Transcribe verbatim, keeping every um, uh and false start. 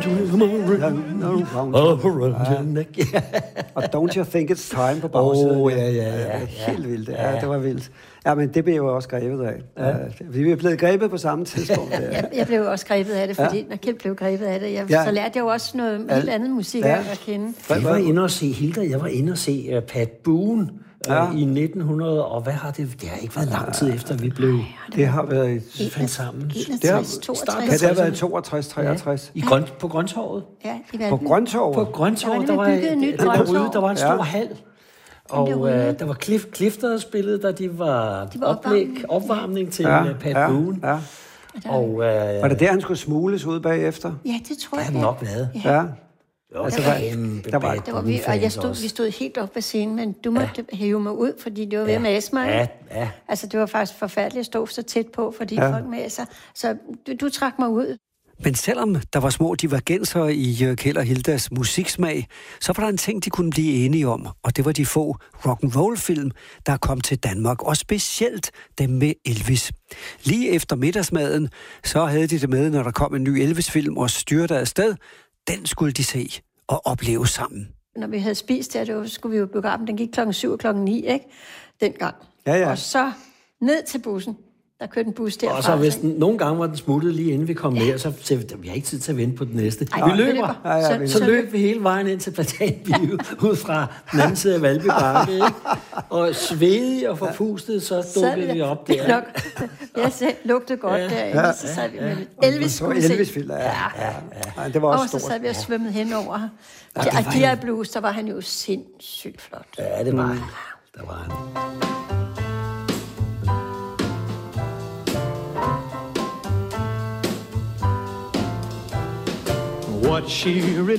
Og Don't You Think It's Time på bagsiden. Åh, ja, ja, ja. Helt vildt. Ja, det var vildt. Ja, men det blev jo også grebet af. Ja. Vi er blevet grebet på samme tidspunkt. Ja. jeg, jeg blev også grebet af det, fordi ja. når Kjeld blev grebet af det, jeg, ja. så lærte jeg jo også noget helt andet musik ja. at kende. Jeg var inde og se, Hilda, jeg var inde og se uh, Pat Boone ja. uh, i nitten hundrede, og hvad har det, det har ikke været lang tid efter, vi blev... Nej, det, det har været... fandt sammen. enogtres, toogtres. Ja, det har været toogtres, treogtres. Ja. I grøn, på Grøntorvet? Ja, i På Grøntorvet? På Grøntorvet, der var, der, der var en stor ja. hal. Og øh, der var Cliff, Clifter spillet, da de var, de var oplæg, opvarmning til ja, Pat ja, Boone. Ja. Og, øh, var det der, han skulle smugles ud bagefter? Ja, det tror jeg. Det har nok været. Ja. ja. Jo, altså, der var en der var, der var vi, og jeg stod, vi stod helt op ved scenen, men du måtte ja. hæve mig ud, fordi det var ved ja. at mase mig. Ja, ja. Altså, det var faktisk forfærdeligt at stå så tæt på, fordi ja. folk maser. Så du, du trak mig ud. Men selvom der var små divergenser i Kjeld og Hildas musiksmag, så var der en ting, de kunne blive enige om, og det var de få rock'n'roll-film, der kom til Danmark, og specielt dem med Elvis. Lige efter middagsmaden, så havde de det med, når der kom en ny Elvis-film og styrte afsted. Den skulle de se og opleve sammen. Når vi havde spist der, det skulle vi jo begraven. Den gik klokken syv og klokken ni, ikke? Dengang. Ja, ja. Og så ned til bussen. Der kørte en bus derfra. Og så hvis den, nogle gange var den smuttet lige inden vi kom ja. ned, så sagde vi, vi har ikke tid til at vente på den næste. Ej, vi løber. Ja, ja, så, så løb vi hele vejen ind til Platanbio, ud fra den anden side af Valby Bakke, ikke? Og svedige og forpustet, så dukkede vi op der. Nok, jeg selv lugtede godt ja. derinde, ja. så sad vi med ja. Elvis skulle se. Elvis-film, ja. ja. ja. ja. Det var også og stort. så sad vi og svømmede henover. Ja, til Agia Blues, der var han jo sindssygt flot. Ja, det var han. Der var han. What she really